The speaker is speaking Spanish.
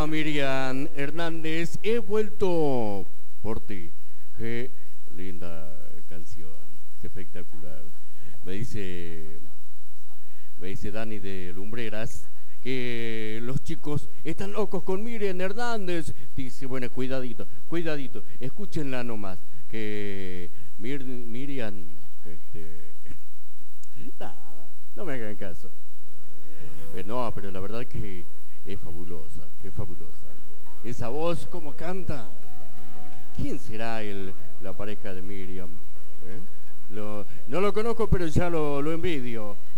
Miriam Hernández, he vuelto por ti. Qué linda canción, espectacular. Me dice Dani de Lumbreras que los chicos están locos con Miriam Hernández. Dice, bueno, cuidadito, cuidadito, escúchenla nomás, que Miriam, nada, no me hagan caso. No, pero la verdad que es fabulosa, es fabulosa. Esa voz, como canta. ¿Quién será la pareja de Miriam? No lo conozco, pero ya lo envidio.